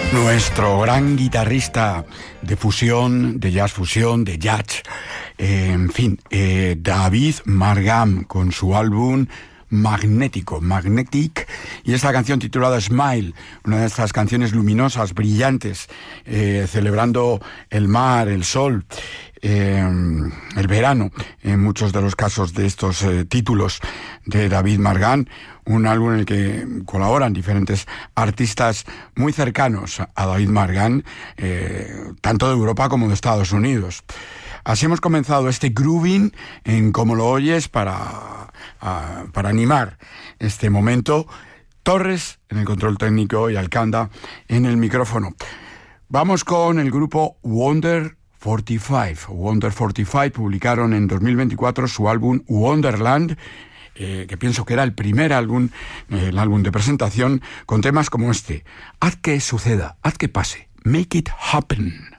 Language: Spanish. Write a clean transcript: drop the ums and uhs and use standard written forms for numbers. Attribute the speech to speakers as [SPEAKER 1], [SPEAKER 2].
[SPEAKER 1] Nuestro gran guitarrista de fusión, de jazz fusión, de jazz, David Margam, con su álbum Magnetic, y esta canción titulada Smile, una de estas canciones luminosas, brillantes, celebrando el mar, el sol, el verano, en muchos de los casos de estos títulos de David Margam, un álbum en el que colaboran diferentes artistas muy cercanos a David Margam, tanto de Europa como de Estados Unidos. Así hemos comenzado este grooving en Como lo oyes para animar este momento. Torres en el control técnico y Alcanda en el micrófono. Vamos con el grupo Wonder 45. Wonder 45 publicaron en 2024 su álbum Wonderland, que pienso que era el primer álbum, el álbum de presentación, con temas como este: haz que suceda, haz que pase, make it happen.